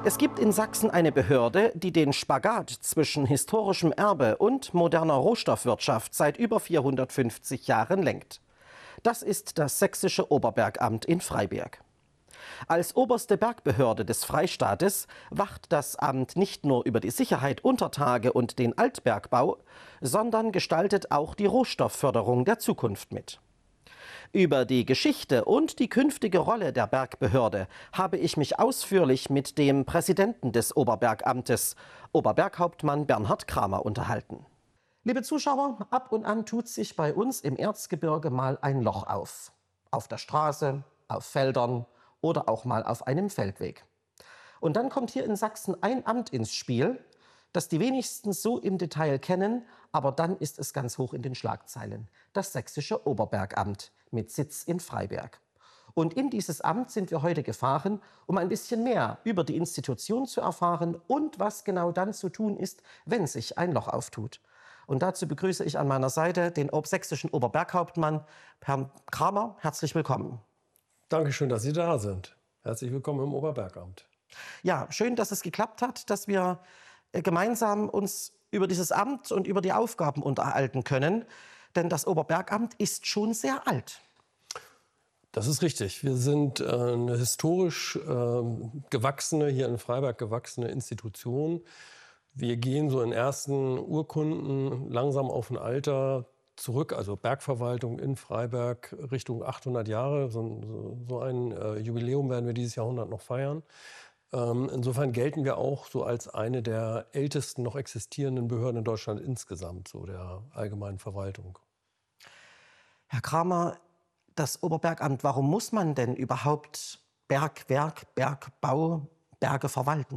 Es gibt in Sachsen eine Behörde, die den Spagat zwischen historischem Erbe und moderner Rohstoffwirtschaft seit über 450 Jahren lenkt. Das ist das Sächsische Oberbergamt in Freiberg. Als oberste Bergbehörde des Freistaates wacht das Amt nicht nur über die Sicherheit unter Tage und den Altbergbau, sondern gestaltet auch die Rohstoffförderung der Zukunft mit. Über die Geschichte und die künftige Rolle der Bergbehörde habe ich mich ausführlich mit dem Präsidenten des Oberbergamtes, Oberberghauptmann Bernhard Kramer, unterhalten. Liebe Zuschauer, ab und an tut sich bei uns im Erzgebirge mal ein Loch auf. Auf der Straße, auf Feldern oder auch mal auf einem Feldweg. Und dann kommt hier in Sachsen ein Amt ins Spiel, das die wenigsten so im Detail kennen, aber dann ist es ganz hoch in den Schlagzeilen. Das Sächsische Oberbergamt mit Sitz in Freiberg. Und in dieses Amt sind wir heute gefahren, um ein bisschen mehr über die Institution zu erfahren und was genau dann zu tun ist, wenn sich ein Loch auftut. Und dazu begrüße ich an meiner Seite den sächsischen Oberberghauptmann Herrn Kramer. Herzlich willkommen. Dankeschön, dass Sie da sind. Herzlich willkommen im Oberbergamt. Ja, schön, dass es geklappt hat, dass wir gemeinsam uns über dieses Amt und über die Aufgaben unterhalten können. Denn das Oberbergamt ist schon sehr alt. Das ist richtig. Wir sind eine historisch gewachsene, hier in Freiberg gewachsene Institution. Wir gehen so in ersten Urkunden langsam auf ein Alter zurück, also Bergverwaltung in Freiberg Richtung 800 Jahre. So ein Jubiläum werden wir dieses Jahrhundert noch feiern. Insofern gelten wir auch so als eine der ältesten noch existierenden Behörden in Deutschland insgesamt, so der allgemeinen Verwaltung. Herr Kramer, das Oberbergamt, warum muss man denn überhaupt Bergwerk, Bergbau, Berge verwalten?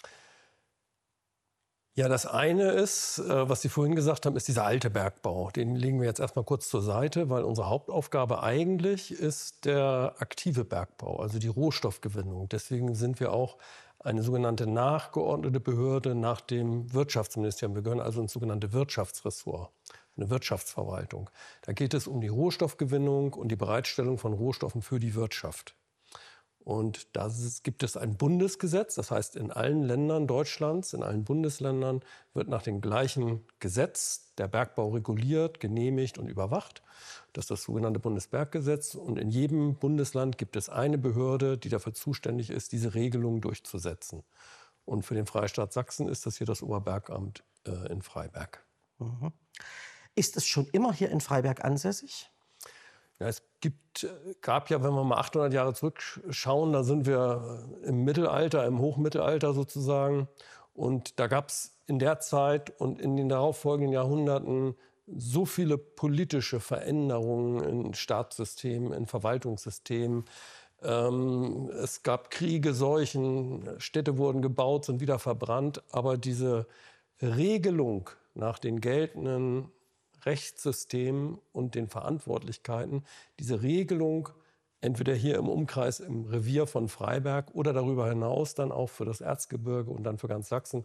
Ja, das eine ist, was Sie vorhin gesagt haben, ist dieser alte Bergbau. Den legen wir jetzt erstmal kurz zur Seite, weil unsere Hauptaufgabe eigentlich ist der aktive Bergbau, also die Rohstoffgewinnung. Deswegen sind wir auch eine sogenannte nachgeordnete Behörde nach dem Wirtschaftsministerium. Wir gehören also ins sogenannte Wirtschaftsressort, eine Wirtschaftsverwaltung. Da geht es um die Rohstoffgewinnung und die Bereitstellung von Rohstoffen für die Wirtschaft. Und da gibt es ein Bundesgesetz, das heißt, in allen Ländern Deutschlands, in allen Bundesländern wird nach dem gleichen Gesetz der Bergbau reguliert, genehmigt und überwacht. Das ist das sogenannte Bundesberggesetz. Und in jedem Bundesland gibt es eine Behörde, die dafür zuständig ist, diese Regelung durchzusetzen. Und für den Freistaat Sachsen ist das hier das Oberbergamt in Freiberg. Mhm. Ist es schon immer hier in Freiberg ansässig? Ja, gab ja, wenn wir mal 800 Jahre zurückschauen, da sind wir im Mittelalter, im Hochmittelalter sozusagen. Und da gab es in der Zeit und in den darauffolgenden Jahrhunderten so viele politische Veränderungen in Staatssystemen, in Verwaltungssystemen. Es gab Kriege, Seuchen, Städte wurden gebaut, sind wieder verbrannt. Aber diese Regelung nach den geltenden Rechtssystem und den Verantwortlichkeiten, diese Regelung entweder hier im Umkreis im Revier von Freiberg oder darüber hinaus dann auch für das Erzgebirge und dann für ganz Sachsen.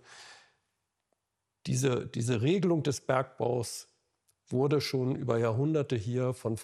Diese Regelung des Bergbaus wurde schon über Jahrhunderte hier von